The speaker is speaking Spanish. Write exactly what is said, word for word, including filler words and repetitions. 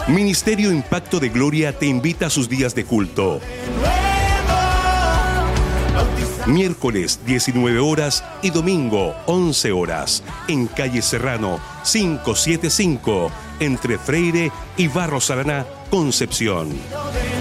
Ministerio Impacto de Gloria te invita a sus días de culto. Miércoles diecinueve horas y domingo once horas en calle Serrano quinientos setenta y cinco entre Freire y Barros Araná, Concepción.